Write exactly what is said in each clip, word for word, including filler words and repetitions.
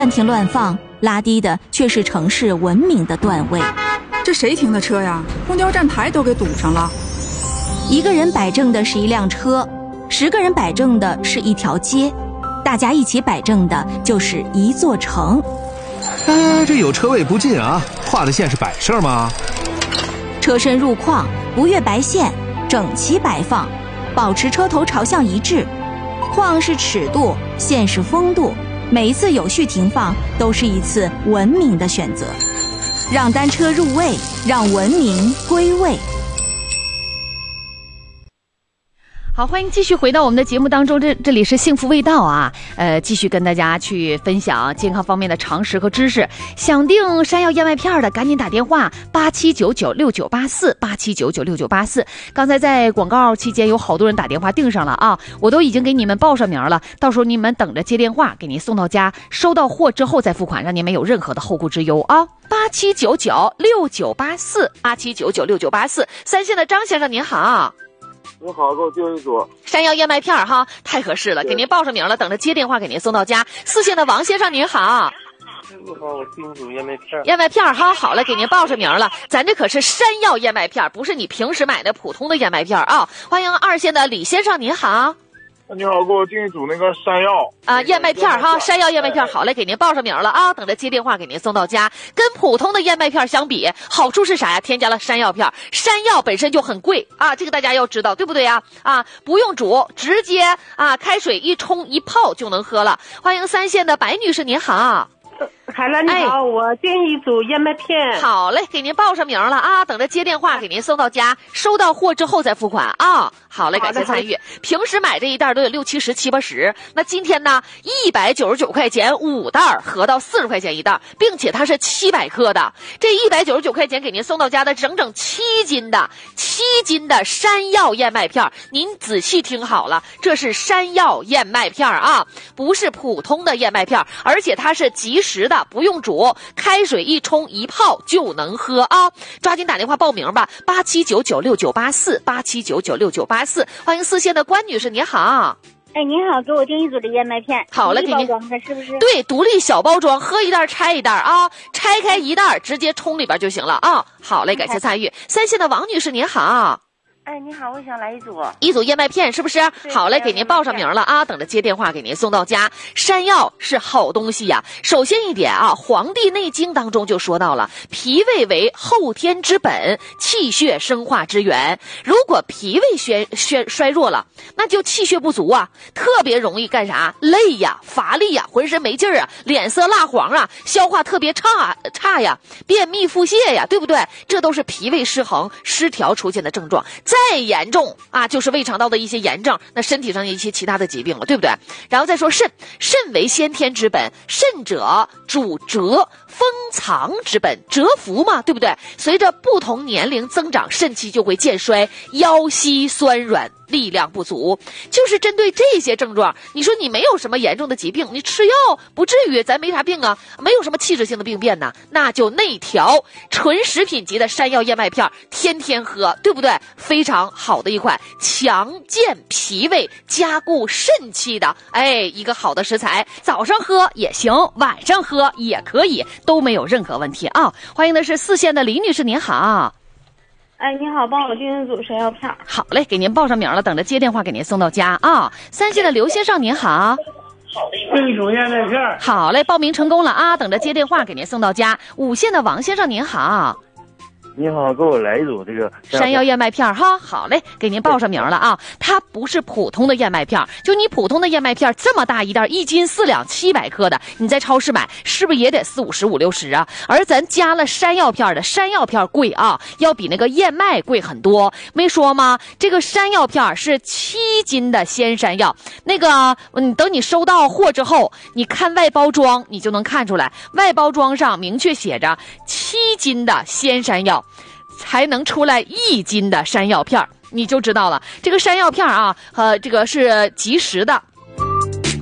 乱停乱放，拉低的却是城市文明的段位。 这谁停的车呀？公交站台都给堵上了。 一个人摆正的是一辆车，十个人摆正的是一条街，大家一起摆正的就是一座城。 哎，这有车位不进啊，画的线是摆设吗？ 车身入框，不越白线，整齐摆放，保持车头朝向一致。框是尺度，线是风度，每一次有序停放都是一次文明的选择。让单车入位，让文明归位。 好，欢迎继续回到我们的节目当中，这这里是幸福味道啊，呃，继续跟大家去分享健康方面的常识和知识。想订山药燕麦片的，赶紧打电话八七九九六九八四八七九九六九八四。刚才在广告期间有好多人打电话订上了啊，我都已经给你们报上名了，到时候你们等着接电话，给您送到家，收到货之后再付款，让您没有任何的后顾之忧啊。八七九九六九八四八七九九六九八四。三线的张先生您好。 你好，给我订一组山药燕麦片哈，太合适了，给您报上名了，等着接电话给您送到家。四线的王先生您好。 你好，我订一组燕麦片。 燕麦片哈，好了，给您报上名了，咱这可是山药燕麦片，不是你平时买的普通的燕麦片啊。欢迎二线的李先生您好。 你好，给我订一组那个山药啊，燕麦片哈，山药燕麦片，好嘞，给您报上名了啊，等着接电话给您送到家。跟普通的燕麦片相比，好处是啥呀？添加了山药片，山药本身就很贵啊，这个大家要知道，对不对呀？啊，不用煮，直接啊开水一冲一泡就能喝了。欢迎三线的白女士您好。 海兰你好、哎、我订一组燕麦片。 好嘞，给您报上名了啊，等着接电话给您送到家，收到货之后再付款啊。好嘞，感谢参与。平时买这一袋都有六七十七八十，那今天呢一百九十九块钱五袋，合到四十块钱一袋，并且它是七百克的。这一百九十九块钱给您送到家的整整七斤的七斤的山药燕麦片，您仔细听好了，这是山药燕麦片啊，不是普通的燕麦片，而且它是即食的，不用煮，开水一冲一泡就能喝啊！抓紧打电话报名吧，八七九九六九八四八七九九六九八四。欢迎四线的关女士，你好。 哎，您好，给我订一组的燕麦片。 好了，给您。 包装的是不是？ 对，独立小包装，喝一袋拆一袋啊，拆开一袋直接冲里边就行了啊。好嘞，感谢参与。三线的王女士，您好。 哎，你好，我想来一组， 一组燕麦片是不是？好嘞，给您报上名了啊，等着接电话给您送到家。山药是好东西呀。首先一点啊，《黄帝内经》当中就说到了，脾胃为后天之本，气血生化之源。如果脾胃衰衰衰弱了，那就气血不足啊，特别容易干啥？累呀，乏力呀，浑身没劲儿啊，脸色蜡黄啊，消化特别差差呀，便秘腹泻呀，对不对？这都是脾胃失衡失调出现的症状。再严重啊，就是胃肠道的一些炎症，那身体上一些其他的疾病了，对不对？然后再说肾，肾为先天之本，肾者主折封藏之本，蛰伏嘛，对不对？随着不同年龄增长，肾气就会渐衰，腰膝酸软，力量不足。就是针对这些症状，你说你没有什么严重的疾病，你吃药不至于，咱没啥病啊，没有什么器质性的病变呢，那就内调纯食品级的山药燕麦片，天天喝，对不对？非常好的一款强健脾胃、加固肾气的，哎，一个好的食材，早上喝也行，晚上喝也可以，都没有任何问题啊！欢迎的是四线的李女士，您好。 哎，你好，帮我订一组山药片。 好嘞，给您报上名了，等着接电话给您送到家啊。三线的刘先生您好。 订一组燕麦片。 好嘞，报名成功了啊，等着接电话给您送到家。五线的王先生您好。 你好，给我来一组这个山药燕麦片哈。好嘞，给您报上名了啊。它不是普通的燕麦片，就你普通的燕麦片这么大一袋，一斤四两七百克的，你在超市买是不是也得四五十五六十啊？而咱加了山药片的，山药片贵啊，要比那个燕麦贵很多。没说吗？这个山药片是七斤的鲜山药，那个嗯，等你收到货之后，你看外包装，你就能看出来，外包装上明确写着七斤的鲜山药。才能出来一斤的山药片，你就知道了。这个山药片啊，呃，这个是即食的。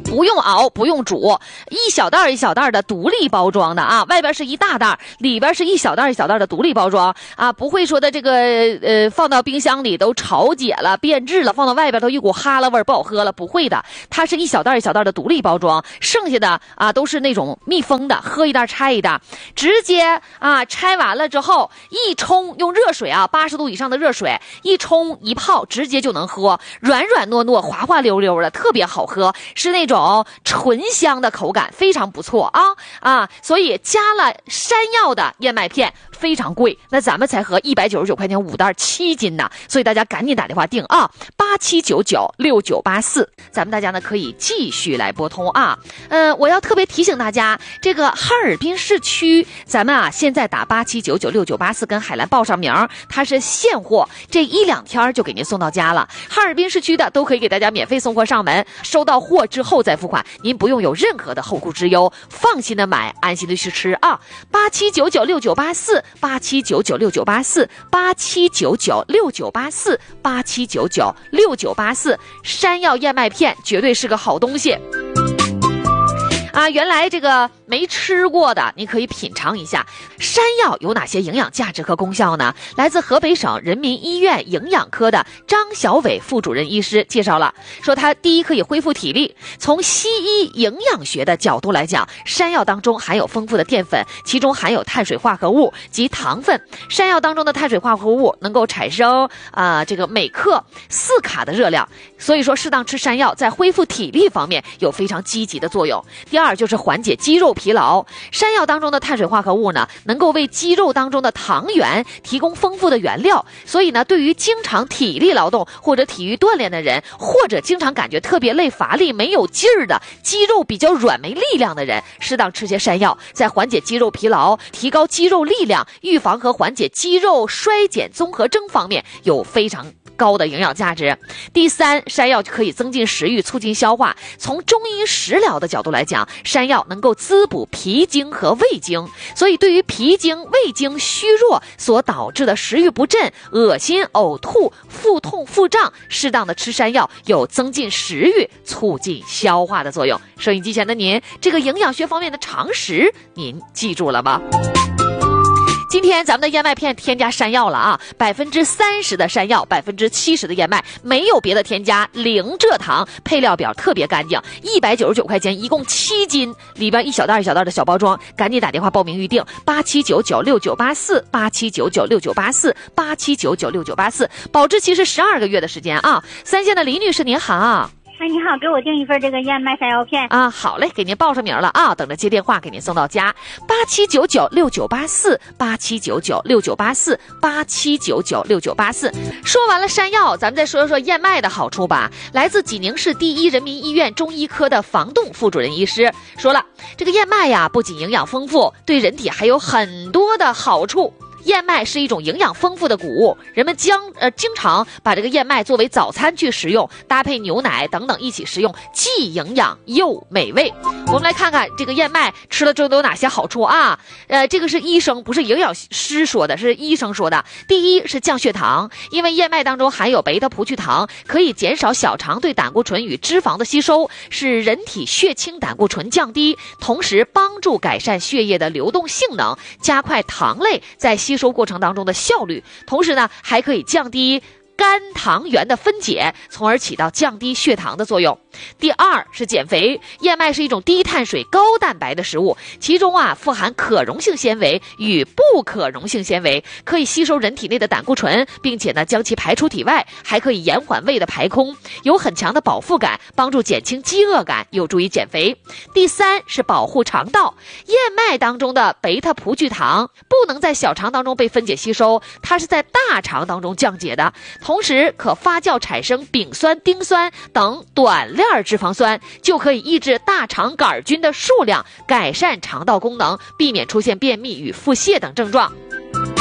不用熬，不用煮，一小袋一小袋的独立包装的啊，外边是一大袋，里边是一小袋一小袋的独立包装啊，不会说的这个呃放到冰箱里都潮解了、变质了，放到外边都一股哈喇味不好喝了，不会的，它是一小袋一小袋的独立包装，剩下的啊都是那种密封的，喝一袋拆一袋，直接啊拆完了之后一冲，用热水啊八十度以上的热水一冲一泡，直接就能喝，软软糯糯、滑滑溜溜的，特别好喝，是那种醇香的口感，非常不错啊啊！所以加了山药的燕麦片非常贵，那咱们才合一百九十九块钱五袋七斤呢，所以大家赶紧打电话订啊，八七九九六九八四，咱们大家呢可以继续来拨通啊。嗯、呃，我要特别提醒大家，这个哈尔滨市区，咱们啊现在打八七九九六九八四跟海澜报上名，它是现货，这一两天就给您送到家了。哈尔滨市区的都可以给大家免费送货上门，收到货之后再付款，您不用有任何的后顾之忧，放心的买，安心的去吃啊。八七九九六九八四，八七九九六九八四，八七九九六九八四，八七九九六九八四，山药燕麦片绝对是个好东西。啊，原来这个没吃过的，你可以品尝一下山药有哪些营养价值和功效呢？来自河北省人民医院营养科的张小伟副主任医师介绍了，说它第一可以恢复体力。从西医营养学的角度来讲，山药当中含有丰富的淀粉，其中含有碳水化合物及糖分。山药当中的碳水化合物能够产生啊、呃、这个每克四卡的热量，所以说适当吃山药在恢复体力方面有非常积极的作用。第二就是缓解肌肉疲劳，山药当中的碳水化合物呢，能够为肌肉当中的糖原提供丰富的原料，所以呢，对于经常体力劳动或者体育锻炼的人，或者经常感觉特别累、乏力、没有劲儿的，肌肉比较软、没力量的人，适当吃些山药，在缓解肌肉疲劳、提高肌肉力量、预防和缓解肌肉衰减综合征方面有非常高的营养价值。第三，山药可以增进食欲，促进消化。从中医食疗的角度来讲，山药能够滋补脾经和胃经，所以对于脾经、胃经虚弱所导致的食欲不振、恶心、呕吐、腹痛、腹胀，适当的吃山药有增进食欲、促进消化的作用。收音机前的您，这个营养学方面的常识您记住了吗？今天咱们的燕麦片添加山药了啊，百分之三十的山药，百分之七十的燕麦，没有别的添加，零蔗糖，配料表特别干净，一百九十九块钱，一共七斤，里边一小袋一小袋的小包装，赶紧打电话报名预定，八七九九六九八四，八七九九六九八四，八七九九六九八四，保质期是十二个月的时间啊。三线的李女士您好。 哎，你好，给我订一份这个燕麦山药片啊！好嘞，给您报上名了啊，等着接电话给您送到家。八七九九六九八四，八七九九六九八四，八七九九六九八四。说完了山药，咱们再说说燕麦的好处吧。来自济宁市第一人民医院中医科的房栋副主任医师说了，这个燕麦呀，不仅营养丰富，对人体还有很多的好处。燕麦是一种营养丰富的谷物，人们将呃经常把这个燕麦作为早餐去食用，搭配牛奶等等一起食用，既营养又美味。我们来看看这个燕麦吃了之后都有哪些好处啊？呃，这个是医生，不是营养师说的，是医生说的。第一是降血糖，因为燕麦当中含有贝塔葡聚糖，可以减少小肠对胆固醇与脂肪的吸收，使人体血清胆固醇降低，同时帮助改善血液的流动性能，加快糖类在吸收过程当中的效率，同时呢还可以降低肝糖原的分解，从而起到降低血糖的作用。第二是减肥，燕麦是一种低碳水高蛋白的食物，其中啊富含可溶性纤维与不可溶性纤维，可以吸收人体内的胆固醇，并且呢将其排出体外，还可以延缓胃的排空，有很强的饱腹感，帮助减轻饥饿感，有助于减肥。第三是保护肠道，燕麦当中的贝塔葡聚糖不能在小肠当中被分解吸收，它是在大肠当中降解的，同时可发酵产生丙酸、丁酸等短链脂肪酸，就可以抑制大肠杆菌的数量，改善肠道功能，避免出现便秘与腹泻等症状。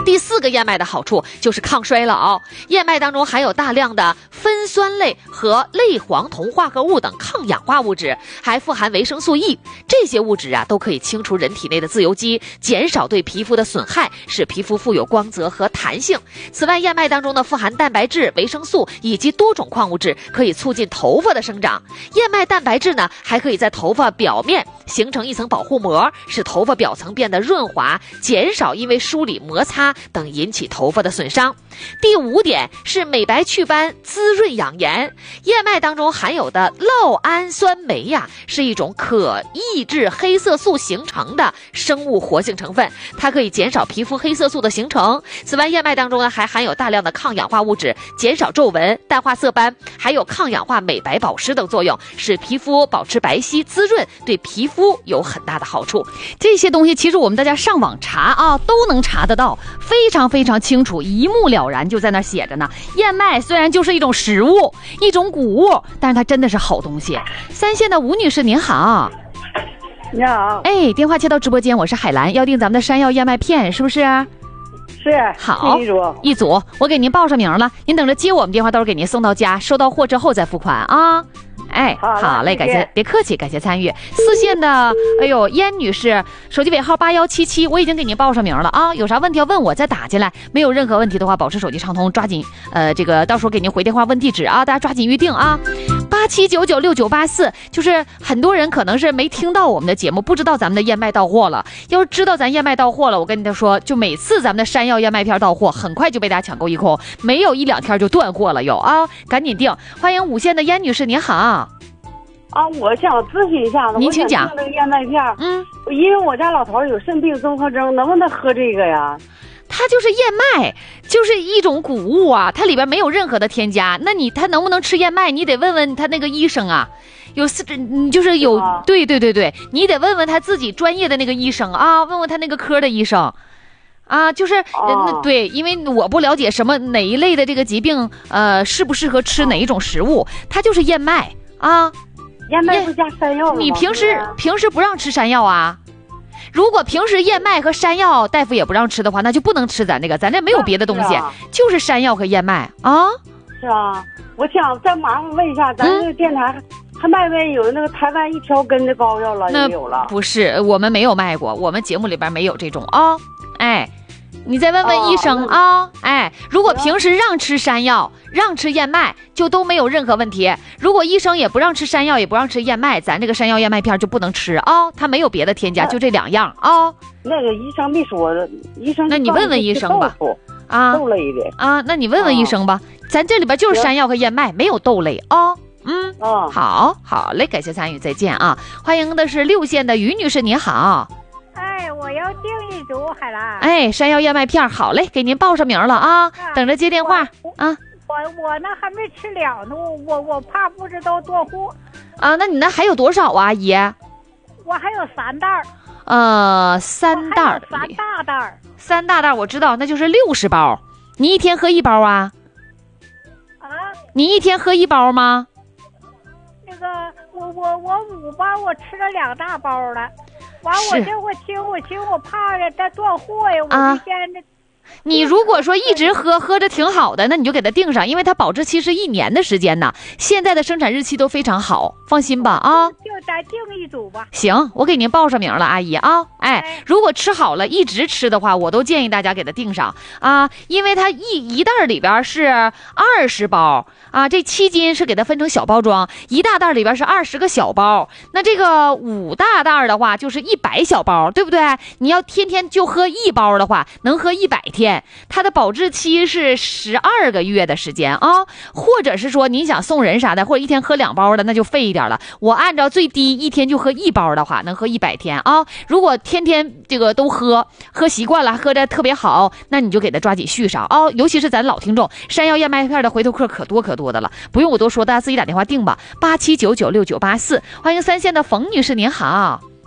第四个燕麦的好处就是抗衰老。燕麦当中含有大量的酚酸类和类黄酮化合物等抗氧化物质，还富含维生素 E， 这些物质啊都可以清除人体内的自由基，减少对皮肤的损害，使皮肤富有光泽和弹性。此外，燕麦当中呢富含蛋白质、维生素以及多种矿物质，可以促进头发的生长。燕麦蛋白质呢还可以在头发表面形成一层保护膜，使头发表层变得润滑，减少因为梳理、摩擦等引起头发的损伤。第五点是美白祛斑、滋润养颜。燕麦当中含有的酪氨酸酶呀、啊，是一种可抑制黑色素形成的生物活性成分，它可以减少皮肤黑色素的形成。此外，燕麦当中呢还含有大量的抗氧化物质，减少皱纹、淡化色斑，还有抗氧化、美白、保湿等作用，使皮肤保持白皙滋润，对皮肤有很大的好处。 这些东西其实我们大家上网查啊都能查得到，非常非常清楚，一目了然，就在那写着呢。燕麦虽然就是一种食物，一种谷物，但是它真的是好东西。三线的吴女士您好。 你好。 哎，电话接到直播间，我是海兰，要订咱们的山药燕麦片是不是？ 是。 好， 一组一组，我给您报上名了，您等着接我们电话，到时候给您送到家，收到货之后再付款啊。哎，好, 好嘞，感谢，别客气，感谢参与。四线的，哎呦，燕女士，手机尾号八幺七七，我已经给您报上名了啊。有啥问题要问我，再打进来。没有任何问题的话，保持手机畅通，抓紧，呃，这个到时候给您回电话问地址啊，大家抓紧预定啊。八七九九六九八四，就是很多人可能是没听到我们的节目，不知道咱们的燕麦到货了。要是知道咱燕麦到货了，我跟你说，就每次咱们的山药燕麦片到货，很快就被大家抢购一空，没有一两天就断货了，有啊，赶紧订。欢迎五线的燕女士，您好。 啊，我想咨询一下子， 您请讲。 这个燕麦片， 嗯， 因为我家老头有肾病综合征，能不能喝这个呀？ 它就是燕麦，就是一种谷物啊，它里边没有任何的添加。那你他能不能吃燕麦？你得问问他那个医生啊，有你就是有，对对对对，你得问问他自己专业的那个医生啊，问问他那个科的医生。啊，就是哦、 那对，因为我不了解什么哪一类的这个疾病，呃，适不适合吃哪一种食物，它就是燕麦啊。 燕麦不加山药吗？ 你平时平时不让吃山药啊？如果平时燕麦和山药大夫也不让吃的话，那就不能吃咱这个，咱这没有别的东西，啊、就是山药和燕麦啊。 是啊，我想再麻烦问一下，咱这个电台、嗯、还卖没有那个台湾一条根的膏药了？ 那有了？ 不是，我们没有卖过，我们节目里边没有这种啊、哦。哎。你再问问医生啊、哦！哎，如果平时让吃山药、让吃燕麦，就都没有任何问题。如果医生也不让吃山药，也不让吃燕麦，咱这个山药燕麦片就不能吃啊、哦！它没有别的添加，就这两样啊、哦。 那个医生没说，医生那你问问医生吧。啊， 豆类的啊，那你问问医生吧。咱这里边就是山药和燕麦，没有豆类啊、哦。嗯， 哦， 好好嘞，感谢参与，再见啊！欢迎的是六线的于女士，您好。 哎，我要订一组海兰。 哎，山药燕麦片，好嘞，给您报上名了啊，啊等着接电话啊。 我我那还没吃了呢，我我怕不知道断货。 啊，那你那还有多少啊，阿姨？ 我还有三袋儿。 呃，三袋儿。 三大袋儿。 三大袋儿，我知道，那就是六十包。你一天喝一包啊？ 啊？ 你一天喝一包吗？ 那个，我我我五包，我吃了两大包了。完，我这我听我听我怕着它断货呀，我就现在。 你如果说一直喝喝着挺好的，那你就给它订上，因为它保质期是一年的时间呢。现在的生产日期都非常好，放心吧啊。 就咱订一组吧。 行，我给您报上名了，阿姨啊。哎，如果吃好了一直吃的话，我都建议大家给它订上啊，因为它一一袋里边是二十包啊，这七斤是给它分成小包装，一大袋里边是二十个小包，那这个五大袋的话就是一百小包，对不对？你要天天就喝一包的话，能喝一百天，它的保质期是十二个月的时间啊。或者是说您想送人啥的，或者一天喝两包的，那就费一点了。我按照最低一天就喝一包的话，能喝一百天啊。如果天天这个都喝喝习惯了，喝着特别好，那你就给它抓紧续上啊。尤其是咱老听众，山药燕麦片的回头客可多可多的了，不用我多说，大家自己打电话订吧。八七九九六九八四，欢迎三线的冯女士，您好。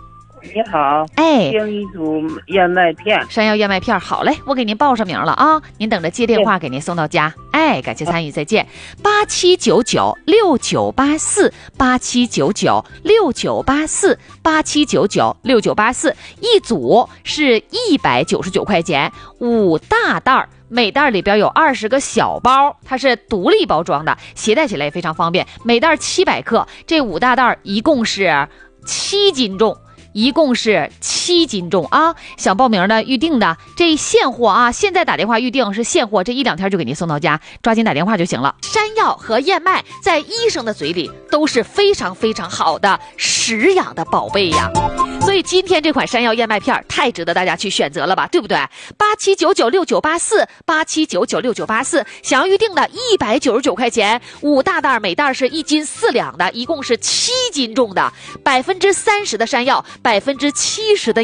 你好， 哎， 订一组燕麦片， 山药燕麦片，好嘞，我给您报上名了啊，您等着接电话给您送到家。哎，感谢参与，再见。八七九九六九八四，八七九九六九八四，八七九九六九八四，一组是一百九十九块钱，五大袋儿。每袋里边有二十个小包，它是独立包装的，携带起来也非常方便。每袋七百克，这五大袋一共是七斤重。一共是七斤重啊！想报名的、预定的，这现货啊，现在打电话预定是现货，这一两天就给您送到家，抓紧打电话就行了。山药和燕麦在医生的嘴里都是非常非常好的食养的宝贝呀，所以今天这款山药燕麦片太值得大家去选择了吧，对不对？八七九九六九八四，八七九九六九八四，想要预定的一百九十九块钱，五大袋，每袋是一斤四两的，一共是七斤重的，百分之三十的山药。百分之七十的